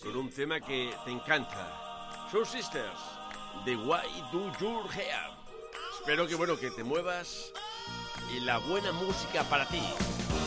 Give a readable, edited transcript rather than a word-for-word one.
con un tema que te encanta. Soul Sisters, de Why Do Your Hair. Espero que te muevas y la buena música para ti.